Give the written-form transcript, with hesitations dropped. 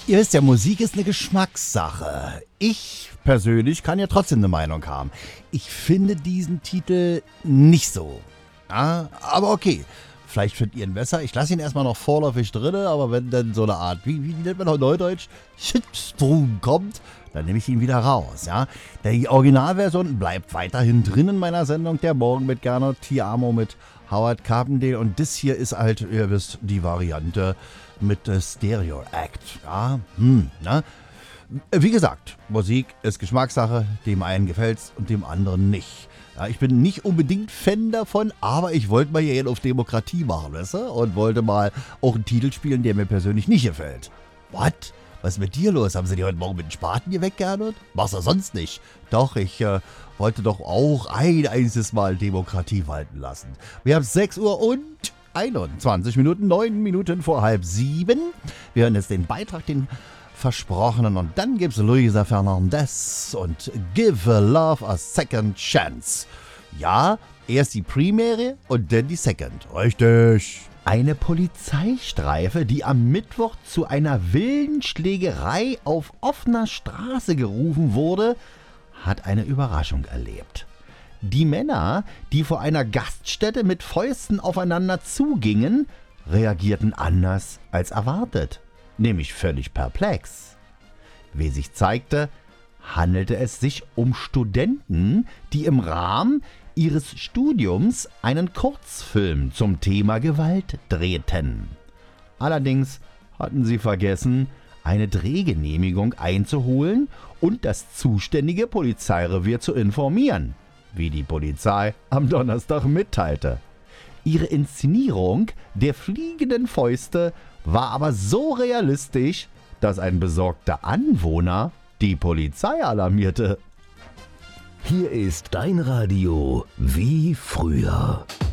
Ihr wisst ja, Musik ist eine Geschmackssache. Ich persönlich kann ja trotzdem eine Meinung haben. Ich finde diesen Titel nicht so. Ja, aber okay, vielleicht findet ihr ihn besser. Ich lasse ihn erstmal noch vorläufig drin, aber wenn dann so eine Art, wie nennt man auf Neudeutsch, Shitstorm kommt, dann nehme ich ihn wieder raus. Ja? Die Originalversion bleibt weiterhin drin in meiner Sendung. Der Morgen mit Gernot, Ti Amo mit Howard Carpendale. Und das hier ist halt, ihr wisst, die Variante mit Stereo Act. Ja, ne? Wie gesagt, Musik ist Geschmackssache. Dem einen gefällt's und dem anderen nicht. Ja, ich bin nicht unbedingt Fan davon, aber ich wollte mal hier auf Demokratie machen, weißt du? Und wollte mal auch einen Titel spielen, der mir persönlich nicht gefällt. What? Was ist mit dir los? Haben sie dir heute Morgen mit dem Spaten hier weggehandelt? Machst du sonst nicht. Doch, ich wollte doch auch ein einziges Mal Demokratie walten lassen. Wir haben 6 Uhr und 21 Minuten, 9 Minuten vor 6:30. Wir hören jetzt den Beitrag, den versprochenen. Und dann gibt's Luisa Fernandez und Give a Love a Second Chance. Ja, erst die Premiere und dann die Second. Richtig. Eine Polizeistreife, die am Mittwoch zu einer wilden Schlägerei auf offener Straße gerufen wurde, hat eine Überraschung erlebt. Die Männer, die vor einer Gaststätte mit Fäusten aufeinander zugingen, reagierten anders als erwartet, nämlich völlig perplex. Wie sich zeigte, handelte es sich um Studenten, die im Rahmen ihres Studiums einen Kurzfilm zum Thema Gewalt drehten. Allerdings hatten sie vergessen, eine Drehgenehmigung einzuholen und das zuständige Polizeirevier zu informieren, wie die Polizei am Donnerstag mitteilte. Ihre Inszenierung der fliegenden Fäuste war aber so realistisch, dass ein besorgter Anwohner die Polizei alarmierte. Hier ist dein Radio wie früher.